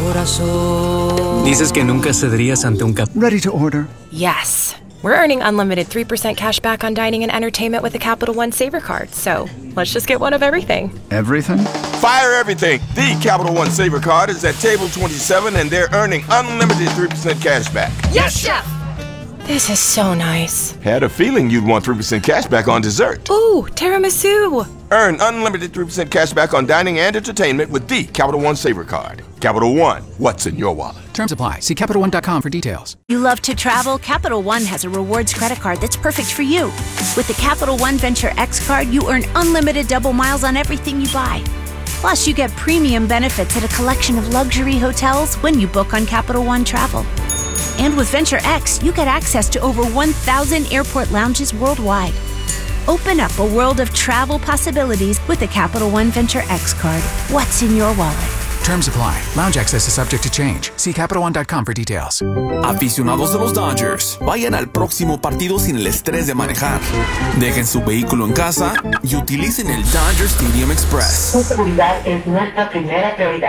Dices que nunca cederías ante un Ready to order. Yes. We're earning unlimited 3% cash back on dining and entertainment with the Capital One Saver Card. So let's just get one of everything. Everything? Fire everything. The Capital One Saver Card is at table 27 and they're earning unlimited 3% cash back. Yes, Chef! This is so nice. Had a feeling you'd want 3% cash back on dessert. Ooh, tiramisu! Earn unlimited 3% cash back on dining and entertainment with the Capital One Saver Card. Capital One, what's in your wallet? Terms apply. See CapitalOne.com for details. You love to travel? Capital One has a rewards credit card that's perfect for you. With the Capital One Venture X card, you earn unlimited double miles on everything you buy. Plus, you get premium benefits at a collection of luxury hotels when you book on Capital One Travel. And with Venture X, you get access to over 1,000 airport lounges worldwide. Open up a world of travel possibilities with the Capital One Venture X card. What's in your wallet? Terms apply. Lounge access is subject to change. See CapitalOne.com for details. Aficionados de los Dodgers, vayan al próximo partido sin el estrés de manejar. Dejen su vehículo en casa y utilicen el Dodger Stadium Express. Su seguridad es nuestra primera prioridad.